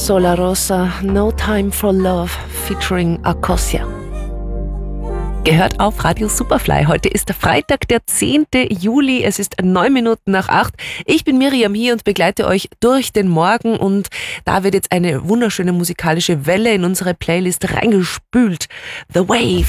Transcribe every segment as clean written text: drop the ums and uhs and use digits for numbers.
Sola Rosa, No Time for Love featuring Akosia. Gehört auf Radio Superfly. Heute ist der Freitag, der 10. Juli. Es ist 9:09. Ich bin Miriam hier und begleite euch durch den Morgen. Und da wird jetzt eine wunderschöne musikalische Welle in unsere Playlist reingespült. The Wave.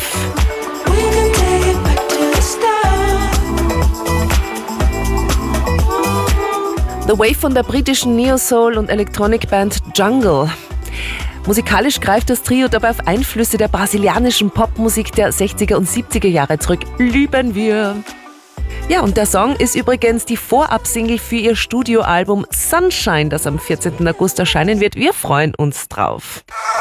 The Wave von der britischen Neo-Soul- und Electronic-Band Jungle. Musikalisch greift das Trio dabei auf Einflüsse der brasilianischen Popmusik der 60er und 70er Jahre zurück. Lieben wir! Ja, und der Song ist übrigens die Vorab-Single für ihr Studioalbum Sunshine, das am 14. August erscheinen wird. Wir freuen uns drauf.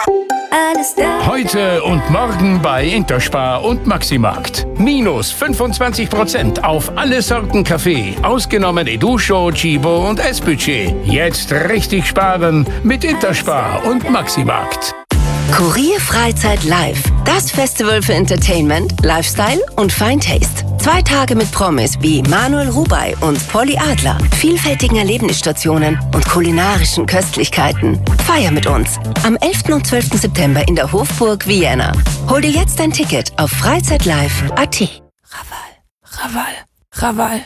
Heute und morgen bei Interspar und Maximarkt. Minus 25% auf alle Sorten Kaffee, ausgenommen Educho, Chibo und S-Budget. Jetzt richtig sparen mit Interspar und Maximarkt. Kurier Freizeit Live. Das Festival für Entertainment, Lifestyle und Fine Taste. 2 Tage mit Promis wie Manuel Rubey und Polly Adler, vielfältigen Erlebnisstationen und kulinarischen Köstlichkeiten. Feier mit uns am 11. und 12. September in der Hofburg Vienna. Hol dir jetzt dein Ticket auf freizeitlive.at. Raval.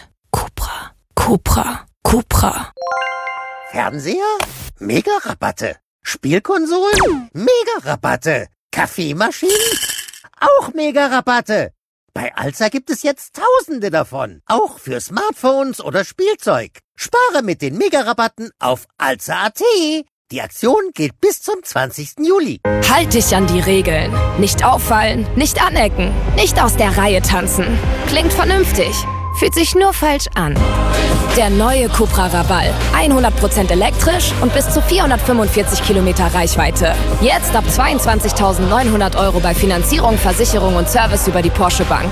Cupra. Fernseher? Mega-Rabatte. Spielkonsolen? Mega-Rabatte. Kaffeemaschinen? Auch Mega-Rabatte. Bei Alza gibt es jetzt Tausende davon. Auch für Smartphones oder Spielzeug. Spare mit den Mega-Rabatten auf alza.at. Die Aktion geht bis zum 20. Juli. Halt dich an die Regeln. Nicht auffallen, nicht anecken, nicht aus der Reihe tanzen. Klingt vernünftig, fühlt sich nur falsch an. Der neue Cupra Raval. 100% elektrisch und bis zu 445 Kilometer Reichweite. Jetzt ab 22.900 € bei Finanzierung, Versicherung und Service über die Porsche Bank.